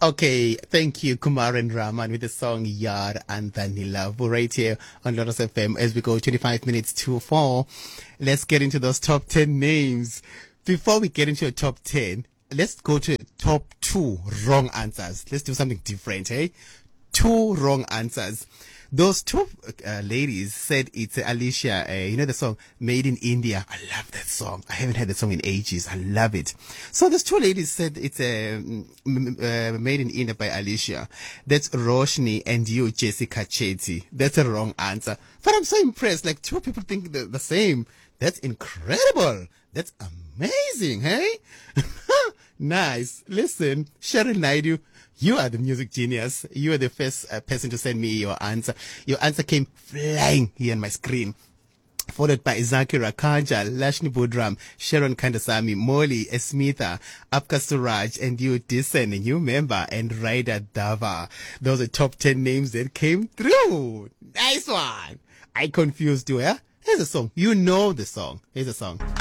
Okay, thank you, Kumar and Raman, with the song Yar and Danila. We're right here on Lotus FM as we go 25 minutes to 4. Let's get into those top 10 names. Before we get into your top 10, let's go to top 2 wrong answers. Let's do something different, eh? 2 wrong answers. Those two ladies said it's Alicia, you know the song Made in India. I love that song. I haven't heard that song in ages. I love it. So those two ladies said it's Made in India by Alicia. That's Roshni and you, Jessica Chetty. That's a wrong answer. But I'm so impressed. Like 2 people think the same. That's incredible. That's amazing, hey? Nice. Listen, Sharon Naidu, you are the music genius. You are the first person to send me your answer. Your answer came flying here on my screen. Followed by Zakira Kanja, Lashni Budram, Sharon Kandasamy, Molly Esmitha, Apka Suraj, and you, Disen, a new member, and Raida Dava. Those are top 10 names that came through. Nice one. I confused you, yeah? Here's a song. You know the song. Here's a song.